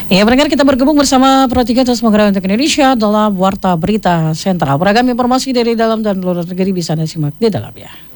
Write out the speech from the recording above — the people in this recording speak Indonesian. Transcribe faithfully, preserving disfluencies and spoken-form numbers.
Ya, pendengar, kita bergabung bersama Pro tiga Terus Menggerak untuk Indonesia dalam Warta Berita Sentral. Beragam informasi dari dalam dan luar negeri bisa Anda simak di dalamnya.